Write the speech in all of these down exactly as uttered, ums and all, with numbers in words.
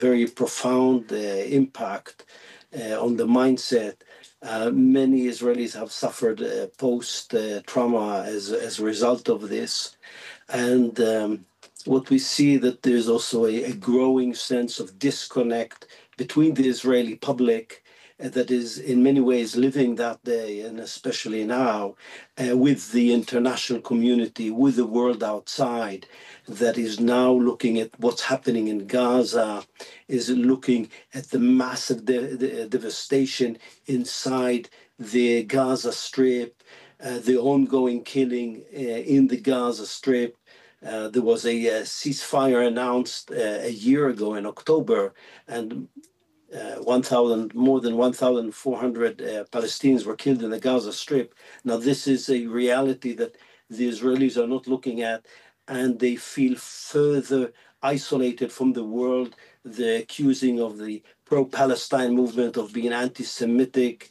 very profound uh, impact uh, on the mindset. Uh, many Israelis have suffered uh, post-trauma uh, as, as a result of this. And um, what we see that there's also a, a growing sense of disconnect between the Israeli public uh, that is in many ways living that day, and especially now, uh, with the international community, with the world outside, that is now looking at what's happening in Gaza, is looking at the massive de- de- devastation inside the Gaza Strip, uh, the ongoing killing uh, in the Gaza Strip. Uh, there was a, a ceasefire announced uh, a year ago in October, and uh, one thousand, more than one thousand four hundred uh, Palestinians were killed in the Gaza Strip. Now, this is a reality that the Israelis are not looking at, and they feel further isolated from the world. They're accusing of the pro-Palestine movement of being anti-Semitic,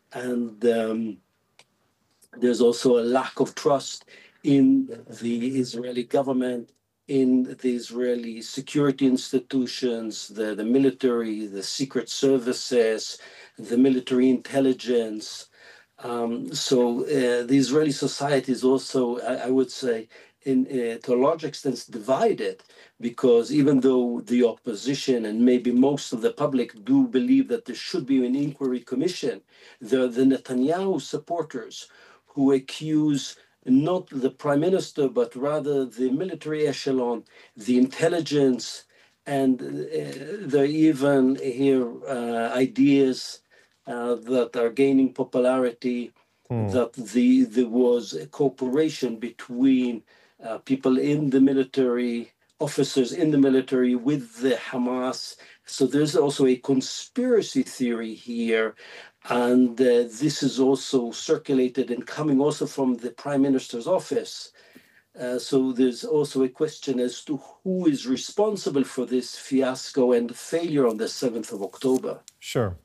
and um, there's also a lack of trust in the Israeli government, in the Israeli security institutions, the, the military, the secret services, the military intelligence. Um, so uh, the Israeli society is also, I, I would say, in, uh, to a large extent divided, because even though the opposition and maybe most of the public do believe that there should be an inquiry commission, the, the Netanyahu supporters who accuse not the prime minister, but rather the military echelon, the intelligence, and uh, there are even here uh, ideas uh, that are gaining popularity, Hmm. that the there was a cooperation between uh, people in the military, officers in the military with the Hamas. So there's also a conspiracy theory here. And uh, this is also circulated and coming also from the prime minister's office. Uh, so there's also a question as to who is responsible for this fiasco and failure on the seventh of October. Sure.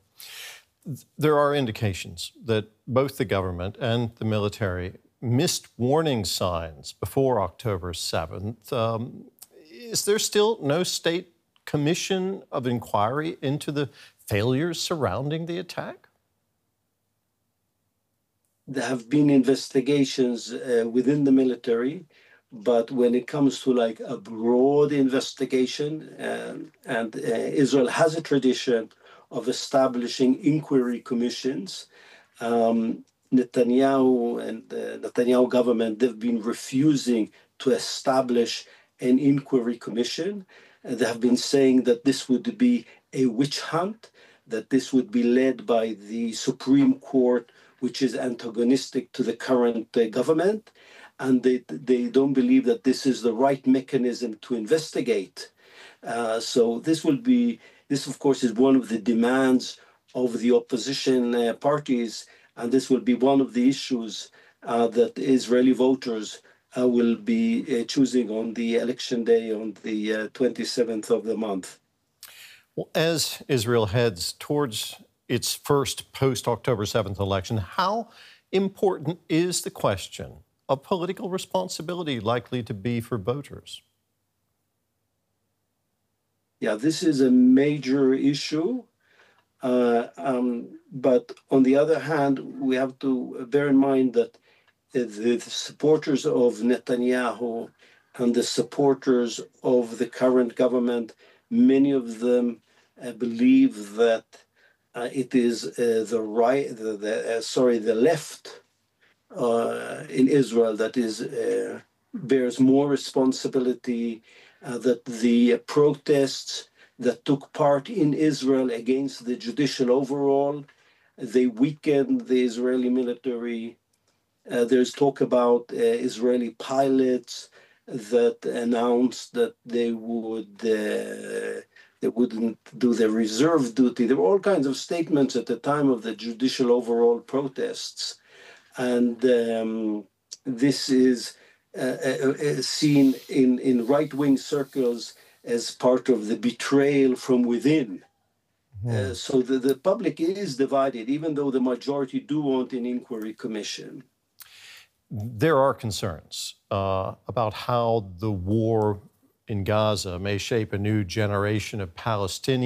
There are indications that both the government and the military missed warning signs before October seventh. Um, is there still no state commission of inquiry into the failures surrounding the attack? There have been investigations uh, within the military, but when it comes to like a broad investigation, um, and uh, Israel has a tradition of establishing inquiry commissions. Um, Netanyahu and the Netanyahu government, they've been refusing to establish an inquiry commission. And they have been saying that this would be a witch hunt, that this would be led by the Supreme Court, which is antagonistic to the current uh, government. And they, they don't believe that this is the right mechanism to investigate. Uh, so this will be, this of course is one of the demands of the opposition uh, parties, and this will be one of the issues uh, that Israeli voters uh, will be uh, choosing on the election day on the uh, twenty-seventh of the month. Well, as Israel heads towards its first post-October seventh election, how important is the question of political responsibility likely to be for voters? Yeah, this is a major issue. Uh, um, but on the other hand, we have to bear in mind that the supporters of Netanyahu and the supporters of the current government, many of them uh, believe that uh, it is uh, the right, the, the uh, sorry, the left uh, in Israel that is uh, bears more responsibility. Uh, that the protests that took part in Israel against the judicial overhaul, they weakened the Israeli military. Uh, there's talk about uh, Israeli pilots that announced that they would uh, they wouldn't do their reserve duty. There were all kinds of statements at the time of the judicial overhaul protests, and um, this is uh, uh, seen in in right-wing circles as part of the betrayal from within. Hmm. Uh, so the, the public is divided, even though the majority do want an inquiry commission. There are concerns uh, about how the war in Gaza may shape a new generation of Palestinians.